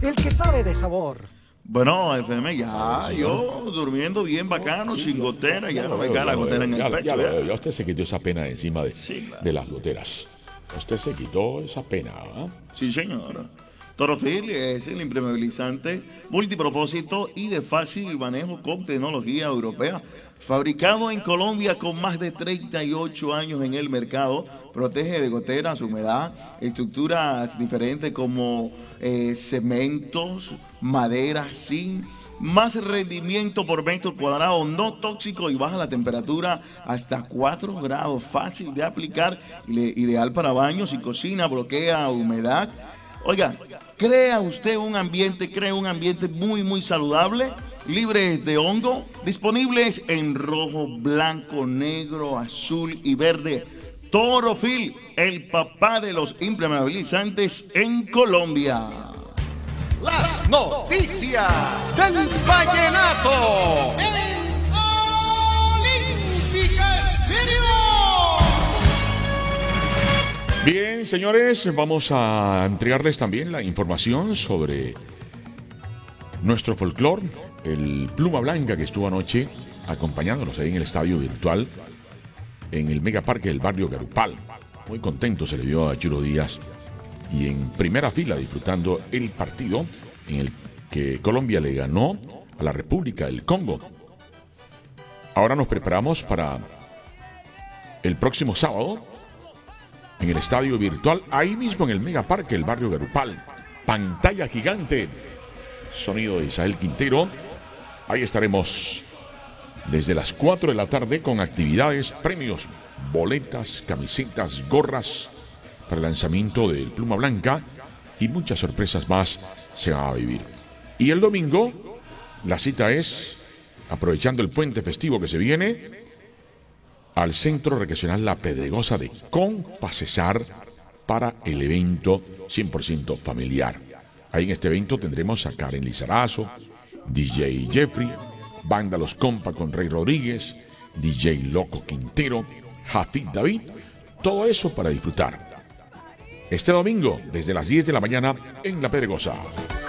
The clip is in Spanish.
del que sabe de sabor. Bueno, FM, ya, yo durmiendo bien bacano, sin gotera, ya no me cae la gotera en el pecho. Ya lo veo, ya usted se quitó esa pena encima Sí, claro. de las goteras. Usted se quitó esa pena, ¿ah? Sí, señora. Torofil es el impermeabilizante multipropósito y de fácil manejo con tecnología europea. Fabricado en Colombia con más de 38 años en el mercado, protege de goteras, humedad, estructuras diferentes como cementos, madera, zinc, más rendimiento por metro cuadrado, no tóxico y baja la temperatura hasta 4 grados, fácil de aplicar, ideal para baños y cocina, bloquea humedad. Oiga, cree un ambiente muy, muy saludable, libres de hongo, disponibles en rojo, blanco, negro, azul y verde. Torofil, el papá de los impermeabilizantes en Colombia. Las noticias del vallenato en Olímpica Estéreo. Bien, señores, vamos a entregarles también la información sobre nuestro folclore, el Pluma Blanca, que estuvo anoche acompañándonos ahí en el estadio virtual en el Megaparque del barrio Garupal. Muy contento se le vio a Churo Díaz y en primera fila disfrutando el partido en el que Colombia le ganó a la República del Congo. Ahora nos preparamos para el próximo sábado en el estadio virtual, ahí mismo en el Megaparque del barrio Garupal. Pantalla gigante, sonido de Isael Quintero. Ahí estaremos desde las 4 de la tarde con actividades, premios, boletas, camisetas, gorras para el lanzamiento del Pluma Blanca y muchas sorpresas más se van a vivir. Y el domingo, la cita es, aprovechando el puente festivo que se viene, al Centro Recreacional La Pedregosa de Compasesar para el evento 100% familiar. Ahí en este evento tendremos a Karen Lizarazo, DJ Jeffrey, Banda Los Compa con Rey Rodríguez, DJ Loco Quintero, Jafid David, todo eso para disfrutar. Este domingo, desde las 10 de la mañana en La Pedregosa.